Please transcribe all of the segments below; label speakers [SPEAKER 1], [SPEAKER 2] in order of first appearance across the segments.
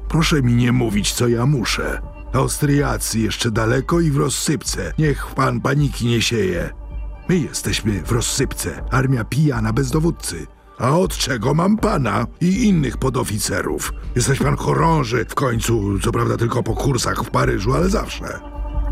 [SPEAKER 1] Proszę mi nie mówić, co ja muszę. Austriacy jeszcze daleko i w rozsypce. Niech pan paniki nie sieje. My jesteśmy w rozsypce. Armia pijana bez dowódcy. A od czego mam pana i innych podoficerów? Jesteś pan chorąży w końcu, co prawda tylko po kursach w Paryżu, ale zawsze.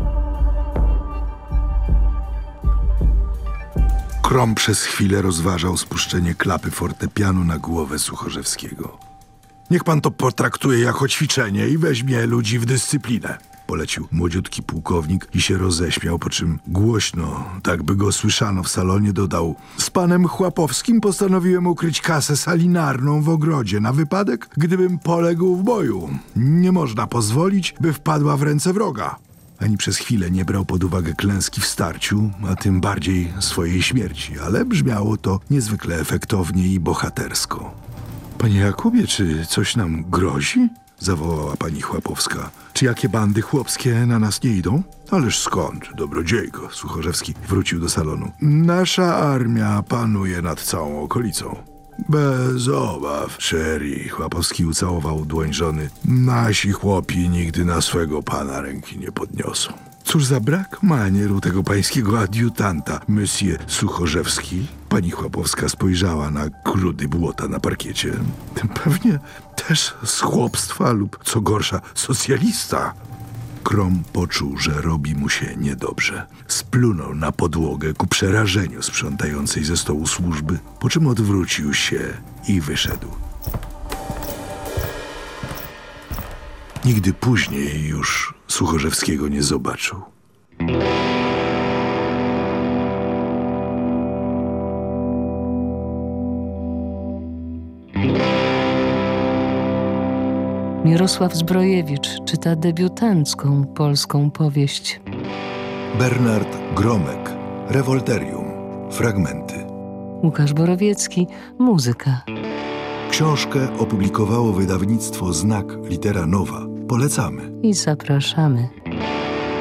[SPEAKER 1] Krom przez chwilę rozważał spuszczenie klapy fortepianu na głowę Suchorzewskiego. Niech pan to potraktuje jako ćwiczenie i weźmie ludzi w dyscyplinę, polecił młodziutki pułkownik i się roześmiał, po czym głośno, tak by go słyszano w salonie, dodał: z panem Chłapowskim postanowiłem ukryć kasę salinarną w ogrodzie na wypadek, gdybym poległ w boju. Nie można pozwolić, by wpadła w ręce wroga. Ani przez chwilę nie brał pod uwagę klęski w starciu, a tym bardziej swojej śmierci, ale brzmiało to niezwykle efektownie i bohatersko. Panie Jakubie, czy coś nam grozi? Zawołała pani Chłapowska. Czy jakie bandy chłopskie na nas nie idą? Ależ skąd, dobrodziejko? Suchorzewski wrócił do salonu. Nasza armia panuje nad całą okolicą. Bez obaw, Sherry. Chłapowski ucałował dłoń żony. Nasi chłopi nigdy na swego pana ręki nie podniosą. Cóż za brak manieru tego pańskiego adiutanta, monsieur Suchorzewski. Pani Chłapowska spojrzała na grudy błota na parkiecie. Pewnie też z chłopstwa lub, co gorsza, socjalista. Krom poczuł, że robi mu się niedobrze. Splunął na podłogę ku przerażeniu sprzątającej ze stołu służby, po czym odwrócił się i wyszedł. Nigdy później już Suchorzewskiego nie zobaczył.
[SPEAKER 2] Mirosław Zbrojewicz czyta debiutancką polską powieść.
[SPEAKER 1] Bernard Gromek, Rewolterium. Fragmenty.
[SPEAKER 2] Łukasz Borowiecki, muzyka.
[SPEAKER 1] Książkę opublikowało wydawnictwo Znak Litera Nowa. Polecamy.
[SPEAKER 2] I zapraszamy.